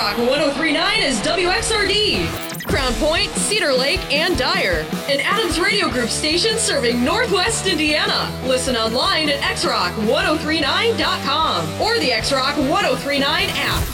X-Rock 103.9 is WXRD. Crown Point, Cedar Lake, and Dyer. An Adams Radio Group station serving Northwest Indiana. Listen online at xrock1039.com or the X-Rock 1039 app.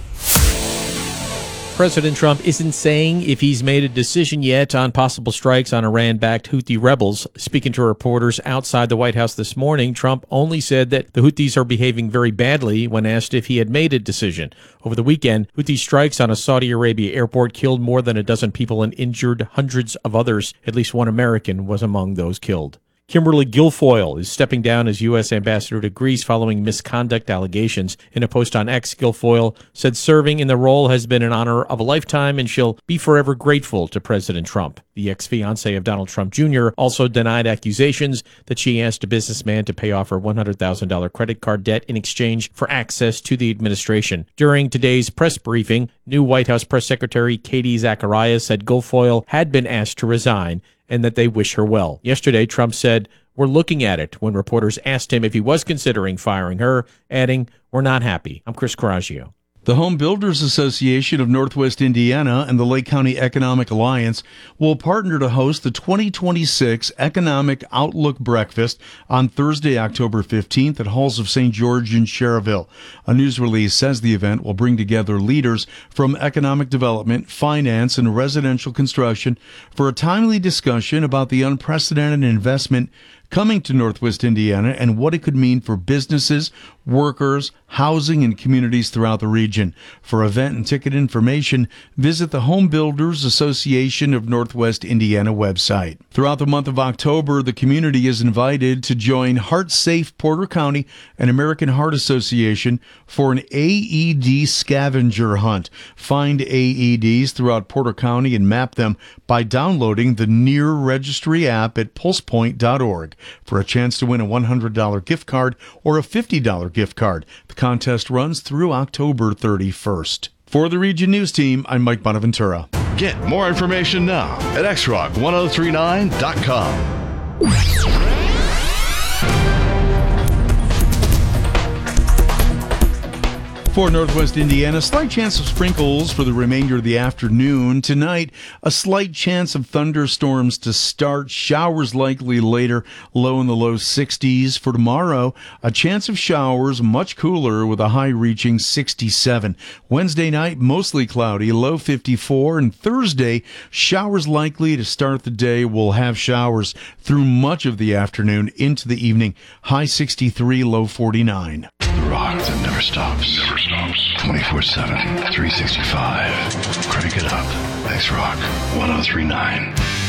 President Trump isn't saying if he's made a decision yet on possible strikes on Iran-backed Houthi rebels. Speaking to reporters outside the White House this morning, Trump only said that the Houthis are behaving very badly when asked if he had made a decision. Over the weekend, Houthi strikes on a Saudi Arabia airport killed more than a dozen people and injured hundreds of others. At least one American was among those killed. Kimberly Guilfoyle is stepping down as U.S. ambassador to Greece following misconduct allegations. In a post on X, Guilfoyle said serving in the role has been an honor of a lifetime and she'll be forever grateful to President Trump. The ex-fiancé of Donald Trump Jr. also denied accusations that she asked a businessman to pay off her $100,000 credit card debt in exchange for access to the administration. During today's press briefing, new White House Press Secretary Katie Zacharias said Guilfoyle had been asked to resign and that they wish her well. Yesterday, Trump said, "We're looking at it," when reporters asked him if he was considering firing her, adding, "We're not happy." I'm Chris Coraggio. The Home Builders Association of Northwest Indiana and the Lake County Economic Alliance will partner to host the 2026 Economic Outlook Breakfast on Thursday, October 15th at Halls of St. George in Cherville. A news release says the event will bring together leaders from economic development, finance, and residential construction for a timely discussion about the unprecedented investment coming to Northwest Indiana and what it could mean for businesses, workers, housing, and communities throughout the region. For event and ticket information, visit the Home Builders Association of Northwest Indiana website. Throughout the month of October, the community is invited to join Heart Safe Porter County and American Heart Association for an AED scavenger hunt. Find AEDs throughout Porter County and map them by downloading the NEAR Registry app at pulsepoint.org. For a chance to win a $100 gift card or a $50 gift card. The contest runs through October 31st. For the Region News Team, I'm Mike Bonaventura. Get more information now at xrock1039.com. For Northwest Indiana, slight chance of sprinkles for the remainder of the afternoon. Tonight, a slight chance of thunderstorms to start. Showers likely later, low in the low 60s. For tomorrow, a chance of showers, much cooler with a high reaching 67. Wednesday night, mostly cloudy, low 54. And Thursday, showers likely to start the day. We'll have showers through much of the afternoon into the evening, high 63, low 49. The rock that never stops. 24/7, 365. Crank it up. X-Rock 1039.